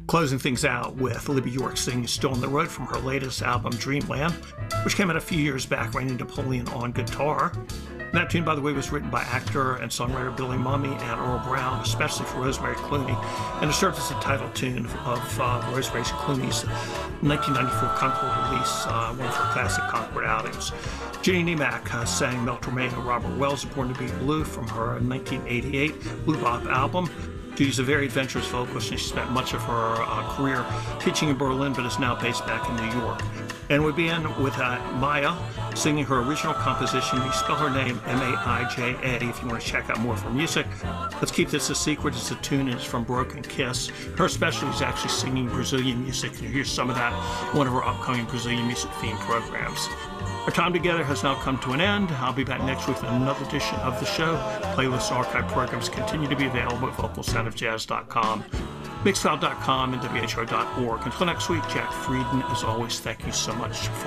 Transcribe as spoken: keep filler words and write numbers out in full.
Closing things out with Libby York singing Still on the Road from her latest album, Dreamland, which came out a few years back, Randy Napoleon on guitar. And that tune, by the way, was written by actor and songwriter Billy Mumy and Earl Brown, especially for Rosemary Clooney, and it serves as the title tune of uh, Rosemary Clooney's nineteen ninety-four Concord release, uh, one of her classic Concord outings. Jeannie Nemec uh, sang Mel Torme and Robert Wells' Born to Be Blue from her nineteen eighty-eight Blue Bop album. She's a very adventurous vocalist, and she spent much of her uh, career teaching in Berlin, but is now based back in New York. And we begin with uh, Maya singing her original composition. You spell her name M A I J A if you want to check out more of her music. Let's keep this a secret. It's a tune, and it's from Broken Kiss. Her specialty is actually singing Brazilian music, and here's some of that, one of her upcoming Brazilian music-themed programs. Our time together has now come to an end. I'll be back next week with another edition of the show. Playlists and archive programs continue to be available at vocal sound of jazz dot com, mixcloud dot com, and W H R dot org. Until next week, Jack Frieden, as always, thank you so much for